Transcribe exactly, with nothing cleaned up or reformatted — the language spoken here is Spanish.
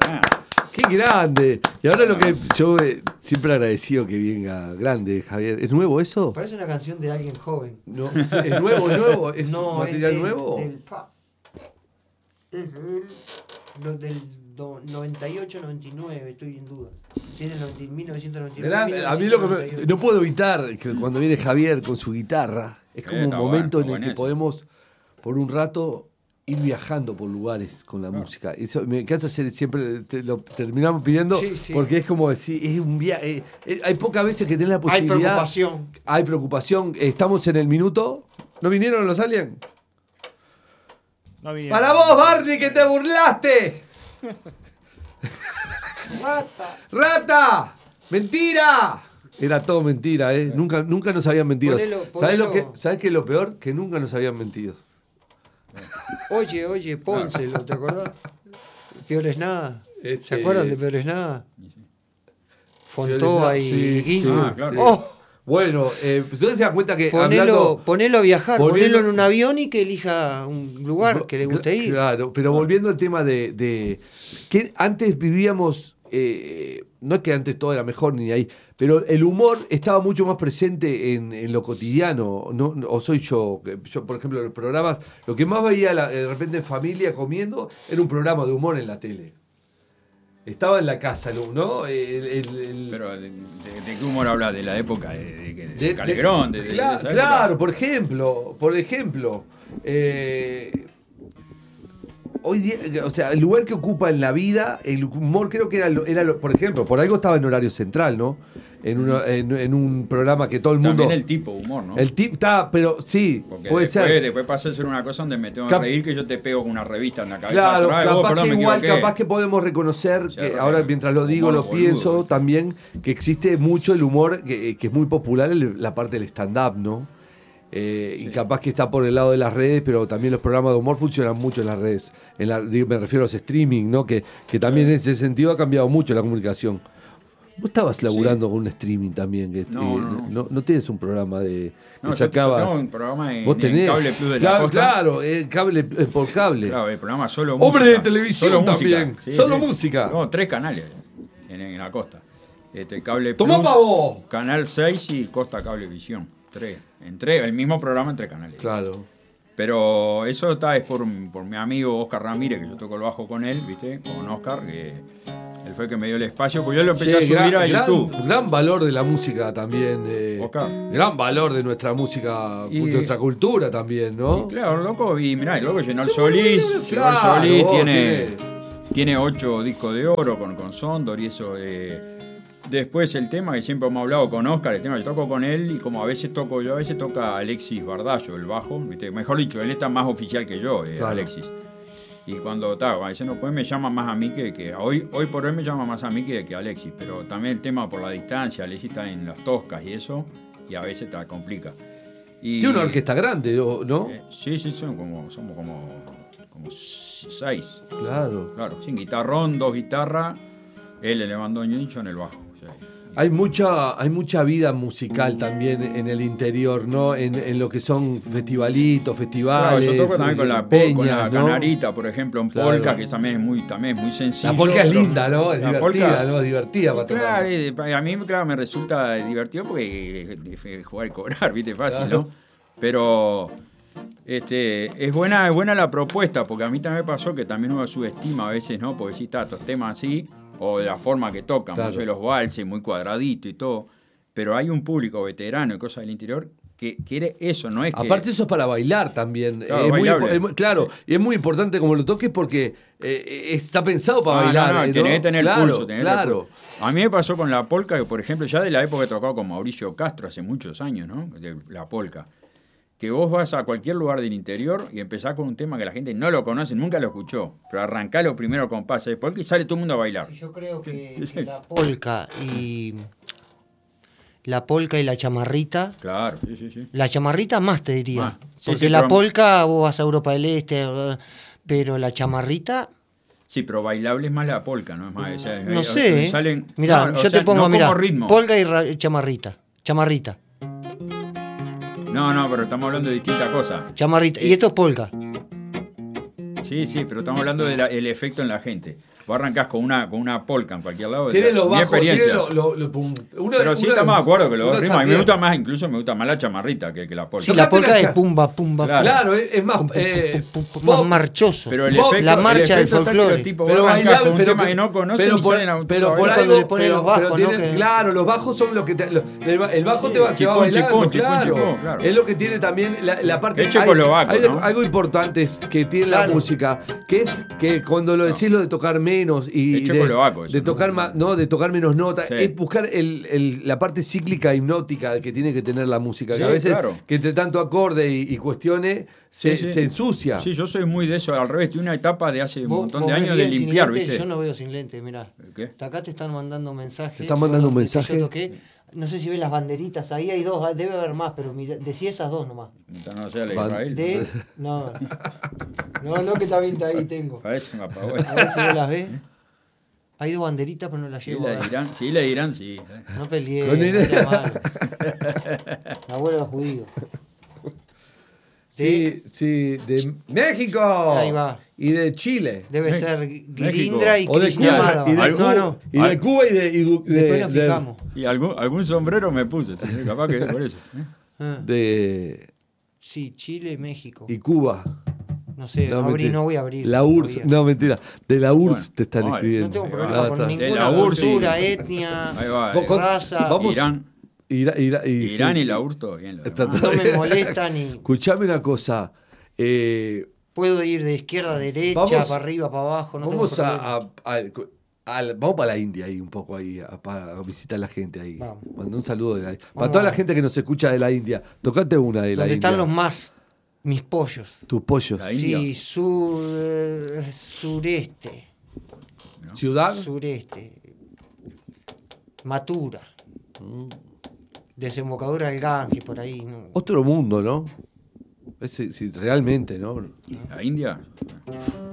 ¡Qué grande! Y ahora lo que yo eh, siempre agradecido que venga grande, Javier. ¿Es nuevo eso? Parece una canción de alguien joven. No, ¿es nuevo, es nuevo? ¿Es no, material es del, nuevo? Del, pa, es del, no, del do, noventa y ocho noventa y nueve, estoy en duda. Sí, es del mil novecientos noventa y nueve. Gran, a mí lo que me, no puedo evitar que cuando viene Javier con su guitarra, es como eh, un momento bueno, en el que podemos, por un rato, ir viajando por lugares con la no. música. Eso me encanta hacer siempre, te, lo terminamos pidiendo, sí, sí. porque es como decir, es un viaje. Eh, hay pocas veces que tenés la posibilidad. Hay preocupación. Hay preocupación. Estamos en el minuto. ¿No vinieron los aliens? No vinieron. ¡Para vos, Barney, que te burlaste! ¡Rata! ¡Rata! ¡Mentira! Era todo mentira, ¿eh? Nunca, nunca nos habían mentido. Ponelo, ponelo. ¿Sabés, lo que, ¿Sabés qué es lo peor? Que nunca nos habían mentido. Oye, oye, pónselo, ¿te acordás? Peor es nada. Este... ¿Se acuerdan de Peor es nada? Fontova y sí, Guillo. Sí, ah, claro. ¡Oh! Bueno, eh, ustedes se dan cuenta que. Ponelo, hablando, ponelo a viajar, volviendo, ponelo en un avión y que elija un lugar que le guste ir. Claro, pero volviendo al tema de. de que antes vivíamos. Eh, no es que antes todo era mejor ni ahí, pero el humor estaba mucho más presente en, en lo cotidiano, ¿no? O soy yo, yo, por ejemplo, en los programas, lo que más veía la, de repente en familia comiendo era un programa de humor en la tele. Estaba en la casa, ¿no? El, el, el... Pero, ¿de, de, de qué humor habla? ¿De la época? ¿De, de, de, de Calegrón? De, de, claro, de claro, por ejemplo, por ejemplo, eh, hoy día, o sea, el lugar que ocupa en la vida, el humor creo que era, era por ejemplo, por algo estaba en horario central, ¿no? En, una, en, en un programa que todo el mundo... También el tipo de humor, ¿no? El tipo está, pero sí, porque puede después, ser. Después pasa a ser una cosa donde me tengo que Cap- reír que yo te pego con una revista en la cabeza. Claro, atrás, capaz vos, perdón, que me igual, equivoqué. capaz que podemos reconocer, Sí, que es ahora mientras lo digo, humor lo boludo, pienso boludo. también, que existe mucho el humor, que, que es muy popular el- la parte del stand-up, ¿no? Eh, Sí. Y capaz que está por el lado de las redes, pero también los programas de humor funcionan mucho en las redes. En la, digo, me refiero a los streaming, ¿no? Que, que también en ese sentido ha cambiado mucho la comunicación. Vos estabas laburando Sí. con un streaming también. Que, No, eh, no, no. no, no tienes un programa de que No, yo, sacabas. yo tengo un programa en, Vos en tenés. Cable Plus de claro, la Costa. Claro, eh, cable, eh, por cable. Claro, el programa solo música. Hombre de televisión solo también. Música. Sí, Solo sí. música. No, tres canales en, en la Costa. Este, Cable Tomá Plus, pa' vos. Canal seis y Costa Cablevisión. Tres. En tres, el mismo programa entre canales. Claro. Pero eso está es por, por mi amigo Oscar Ramírez, que yo toco el bajo con él, ¿viste? Con Oscar, que él fue el que me dio el espacio, pues yo lo empecé Che, a subir gran, a YouTube. Gran, gran valor de la música también. Eh, Oscar. Gran valor de nuestra música, Y- de nuestra cultura también, ¿no? Y claro, loco, y mirá, el loco llenó el Solís, llenó el Claro, Solís, vos tiene, tenés. tiene ocho discos de oro con, con Sondor y eso. Eh. Después el tema que siempre hemos hablado con Oscar, el tema que yo toco con él, y como a veces toco yo, a veces toca Alexis Bardallo, el bajo, ¿viste? Mejor dicho, él está más oficial que yo, eh, Claro. Alexis. Y cuando está, a veces no puede, me llama más a mí que, que hoy, hoy por hoy me llama más a mí que, que a Alexis, pero también el tema por la distancia, Alexis está en las Toscas y eso, y a veces te complica. Y, Tiene una orquesta grande, ¿no? eh, sí, sí, son como, somos como, como seis. Claro. Claro, sin guitarrón, dos guitarras, él el bandoneón y yo en el bajo. O sea, Hay mucha, hay mucha vida musical también en el interior, ¿no? En, en lo que son festivalitos, claro, festivales. yo toco también con la, peñas, con la ¿no? canarita, por ejemplo, en Claro. polka, que también es muy, también es muy sencillo. La polka es pero- linda, ¿no? Es la divertida, polka- ¿no? Es divertida para Claro, tocar. eh, a mí claro, me resulta divertido porque es, es jugar y cobrar, ¿viste? Fácil, Claro. ¿no? Pero este, es buena, es buena la propuesta, porque a mí también me pasó que también uno subestima a veces, ¿no? Porque si está estos temas así, o de la forma que tocan, Claro. muchos de los valses, muy cuadradito y todo. Pero hay un público veterano y cosas del interior que quiere eso, no es que... Aparte eso es para bailar también. Claro, es muy, bailable. impo- es muy- claro, y es muy importante como lo toques porque eh, está pensado para Ah, bailar. no, no, ¿eh, tenés que tener claro, pulso. Tenés claro. pulso. A mí me pasó con la polka, que por ejemplo, ya de la época que he tocado con Mauricio Castro hace muchos años, ¿no? De la polka. Que vos vas a cualquier lugar del interior y empezás con un tema que la gente no lo conoce, nunca lo escuchó. Pero arrancá los primeros compases de polka y sale todo el mundo a bailar. Yo creo que, que la polka y la polka y la chamarrita, Claro, sí, sí, sí. la chamarrita más te diría, Más. Sí, porque sí, la pero- polka vos vas a Europa del Este, eh, pero la chamarrita Sí, pero bailable es más la polka, ¿no? Es más, o sea, no ahí- sé. ¿eh? Salen, Mirá, no, o yo sea, te pongo, no mirá, como ritmo. polka y ra- chamarrita, chamarrita, No, no, pero estamos hablando de distintas cosas. chamarrita, y esto es polka. Sí, sí, pero estamos hablando del efecto en la gente. Vos arrancás con una, con una polka en cualquier lado. Tiene los mi bajos, experiencia. tiene lo, lo, lo, pum. Uno, pero sí uno, estamos de acuerdo que los dos ritmos. A mí me atiende. gusta más, incluso me gusta más la chamarrita que, que la polka. Sí, la polka la es cha- pumba, pumba, Claro. Claro, es, es más. pum, pum, Eh, pum, pum, pum, más pop, marchoso. Pero el Pop, efecto, la marcha el del efecto está que folclore. los tipos pero van a arrancar bailable, con un pero, tema que no conocen pero y por, salen a pero por Cuando algo, le ponen pero, los bajos, pero ¿no? tiene- Que- claro, los bajos son lo que te, lo- el, ba- el bajo te va, te va Chipón, bailando, chipón, chipón, claro. chipón, claro. Es lo que tiene también la, la parte. Es hay, checoslovaco, hay ¿no? algo importante es que tiene la Claro. música, que es que cuando lo decís lo de tocar menos y Es de, checoslovaco eso, de ¿no? tocar más, no, de tocar menos notas, Sí. es buscar el, el- la parte cíclica hipnótica que tiene que tener la música, que Sí, a veces claro. que entre tanto acorde y, y cuestiones se, Sí, sí. se ensucia. Sí, yo soy muy de eso, al revés, tuve una etapa de hace un Vos- montón vos de ves años de bien sin limpiar, lentes, ¿viste? Yo no veo sin lentes, mirá. ¿Qué? Acá te están mandando mensajes. ¿Te están mandando un Bueno, que mensaje? Yo toqué. No sé si ves las banderitas, ahí hay dos, debe haber más, pero mira, decí esas dos nomás. No sea la Van- Israel. De. No. No, no, que está bien, está ahí tengo. Parece un A apagón. ver si vos las ves. Hay dos banderitas, pero no las Sí, llevo. a la ver. dirán, sí, la dirán, sí. No peleé. Con No Irene. sea malo. Mi abuelo era judío. Sí, sí, de México. Ahí va. Y de Chile. Debe Me- ser México. Girindra y O de Krishna Cuba. Madhava. Y de, Algún- No, Cuba, no. y de Cuba y de. y de- Después nos de- fijamos. Y algún, algún sombrero me puse, sí, capaz que es por eso. ¿eh? Ah, de- sí, Chile, México. y Cuba. No sé, no, abrí, mentira. no voy a abrir. La U R S S, todavía. no, mentira. De la U R S S Bueno, te están vale. escribiendo. No tengo Ahí problema Ah, con está. ninguna De la U R S S, cultura, sí. etnia, Ahí va. Vos eh. con- raza. vamos- Irán, Ira- ira- y- Irán sí. y la U R S S todo bien. lo Está demás. todo No me molesta ni. Escuchame una cosa. eh, Puedo ir de izquierda a derecha, Vamos- para arriba, para abajo. No vamos tengo a, problema. a- a- al- vamos para la India ahí un poco ahí, a, pa- a visitar a la gente ahí. Vamos. Manda un saludo de la Para Vamos. toda la gente que nos escucha de la India, tocate una de la Donde India. están los más. Mis pollos. Tus pollos. La India. Sí, sur, eh, sureste. Ciudad. Sureste. Matura. Mm. Desembocadura del Ganges, por ahí. ¿no? Otro mundo, ¿no? Ese, sí, realmente, ¿no? La India.